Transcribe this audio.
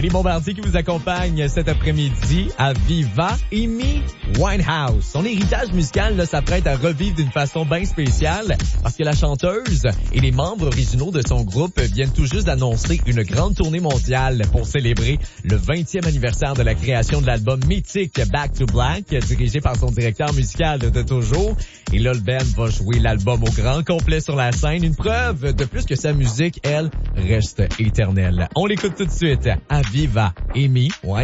Ellie Bombardier qui vous accompagne cet après-midi à Viva. Amy Winehouse. Son héritage musical là, s'apprête à revivre d'une façon bien spéciale parce que la chanteuse et les membres originaux de son groupe viennent tout juste d'annoncer une grande tournée mondiale pour célébrer le 20e anniversaire de la création de l'album mythique Back to Black, dirigé par son directeur musical de toujours. Et là, le band va jouer l'album au grand complet sur la scène. Une preuve de plus que sa musique, elle, reste éternelle. On l'écoute tout de suite à Viva, Amy Winehouse.